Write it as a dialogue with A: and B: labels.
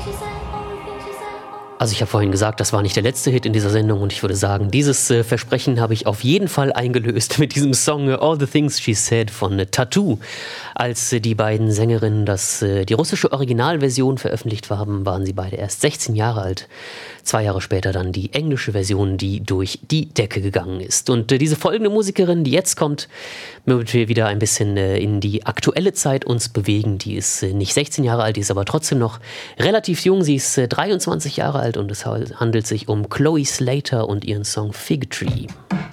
A: Also ich habe vorhin gesagt, das war nicht der letzte Hit in dieser Sendung und ich würde sagen, dieses Versprechen habe ich auf jeden Fall eingelöst mit diesem Song All the Things She Said von Tattoo. Als die beiden Sängerinnen die russische Originalversion veröffentlicht haben, waren sie beide erst 16 Jahre alt. 2 Jahre später dann die englische Version, die durch die Decke gegangen ist. Und diese folgende Musikerin, die jetzt kommt, wird wir wieder ein bisschen in die aktuelle Zeit uns bewegen. Die ist nicht 16 Jahre alt, die ist aber trotzdem noch relativ jung. Sie ist 23 Jahre alt und es handelt sich um Chloe Slater und ihren Song Fig Tree.